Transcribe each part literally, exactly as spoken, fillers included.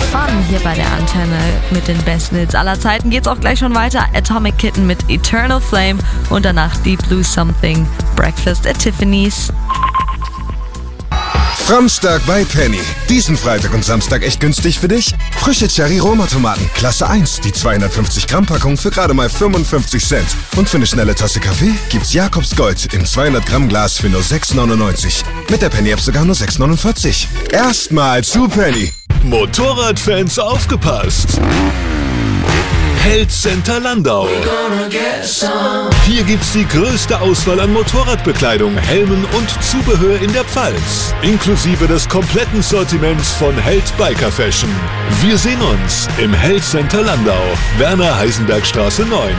Fun hier bei der Antenne mit den besten Hits aller Zeiten. Geht's auch gleich schon weiter. Atomic Kitten mit Eternal Flame und danach Deep Blue Something, Breakfast at Tiffany's. Samstag bei Penny. Diesen Freitag und Samstag echt günstig für dich? Frische Cherry-Roma-Tomaten, Klasse eins, die zweihundertfünfzig Gramm Packung für gerade mal fünfundfünfzig Cent. Und für eine schnelle Tasse Kaffee gibt's Jakobs Gold im zweihundert Gramm Glas für nur sechs neunundneunzig. Mit der Penny-App sogar nur sechs neunundvierzig. Erstmal zu Penny. Motorradfans aufgepasst! Held Center Landau. Hier gibt's die größte Auswahl an Motorradbekleidung, Helmen und Zubehör in der Pfalz. Inklusive des kompletten Sortiments von Held Biker Fashion. Wir sehen uns im Held Center Landau, Werner-Heisenberg-Straße neun.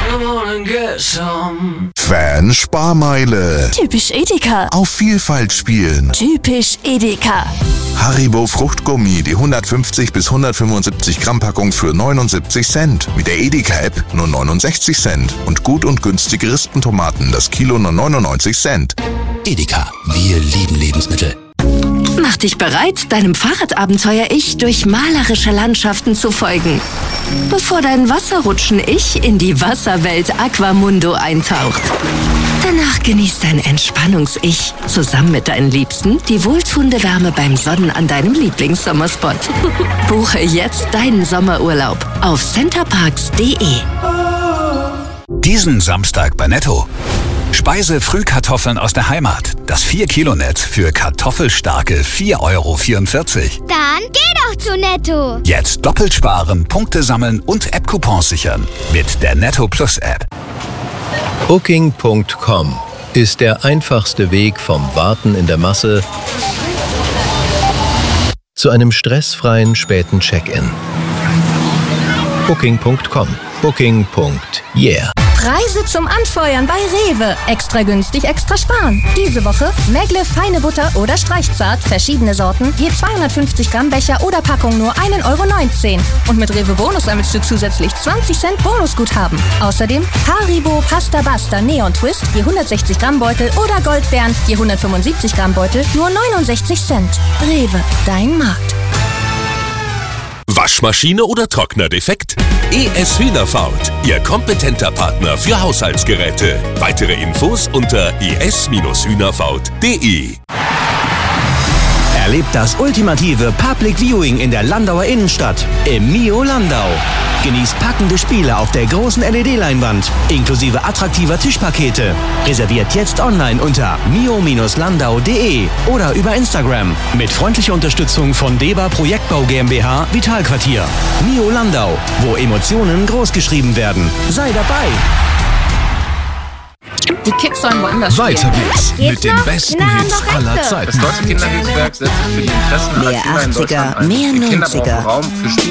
Fan-Sparmeile. Typisch Edeka. Auf Vielfalt spielen. Typisch Edeka. Haribo Fruchtgummi, die hundertfünfzig bis hundertfünfundsiebzig Gramm Packung für neunundsiebzig Cent. Mit der Edeka-App nur neunundsechzig Cent. Und gut und günstige Rispentomaten, das Kilo nur neunundneunzig Cent. Edeka, wir lieben Lebensmittel. Mach dich bereit, deinem Fahrradabenteuer-Ich durch malerische Landschaften zu folgen. Bevor dein Wasserrutschen-Ich in die Wasserwelt Aquamundo eintaucht. Danach genießt dein Entspannungs-Ich zusammen mit deinen Liebsten die wohltuende Wärme beim Sonnen an deinem Lieblingssommerspot. Buche jetzt deinen Sommerurlaub auf centerparks punkt de. Diesen Samstag bei Netto. Speise-Frühkartoffeln aus der Heimat. Das vier Kilo Netz für kartoffelstarke vier Euro vierundvierzig. Dann geh doch zu Netto. Jetzt doppelt sparen, Punkte sammeln und App-Coupons sichern. Mit der Netto Plus App. Booking Punkt com ist der einfachste Weg vom Warten in der Masse zu einem stressfreien späten Check-in. Booking Punkt com. Booking. Yeah. Preise zum Anfeuern bei Rewe. Extra günstig, extra sparen. Diese Woche Megle feine Butter oder Streichzart, verschiedene Sorten, je zweihundertfünfzig Gramm Becher oder Packung nur ein Euro neunzehn. Und mit Rewe Bonus sammelst du zusätzlich zwanzig Cent Bonusguthaben. Außerdem Haribo Pasta Basta Neon Twist, je hundertsechzig Gramm Beutel oder Goldbeeren, je hundertfünfundsiebzig Gramm Beutel, nur neunundsechzig Cent. Rewe, dein Markt. Waschmaschine oder Trockner defekt? E S Hühnerfaut, Ihr kompetenter Partner für Haushaltsgeräte. Weitere Infos unter e s Hühnerfaut punkt de. Erlebt das ultimative Public Viewing in der Landauer Innenstadt im Mio Landau. Genießt packende Spiele auf der großen L E D-Leinwand, inklusive attraktiver Tischpakete. Reserviert jetzt online unter mio landau punkt de oder über Instagram. Mit freundlicher Unterstützung von Deba Projektbau GmbH Vitalquartier. Mio Landau, wo Emotionen großgeschrieben werden. Sei dabei! Die Kids sollen woanders Weiter geht's, Geht's mit den noch? besten Na, Hits noch aller Reste. Zeiten. Das Deutsche Kinderhilfswerk setzt sich für die Interessen aller Mehr Kinder in achtziger, Deutschland ein. mehr Die Kinder neunziger. brauchen Raum für Spiel.